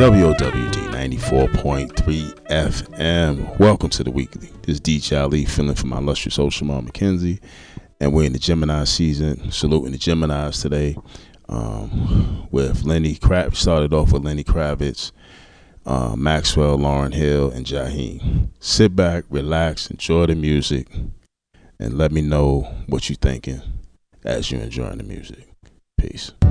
WOWD 94.3 FM. Welcome to the weekly. This is D. Lee filling for my illustrious host, Shamar McKenzie. And we're in the Gemini season. Saluting the Geminis today. With Lenny Kravitz. Started off with Lenny Kravitz, Maxwell, Lauryn Hill, and Jaheim. Sit back, relax, enjoy the music, and let me know what you're thinking as you're enjoying the music. Peace.